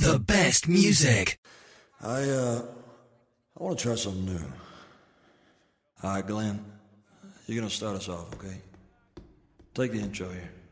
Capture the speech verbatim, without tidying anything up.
The best music. I, uh, I want to try something new. All right, Glenn, you're going to start us off, okay? Take the intro here.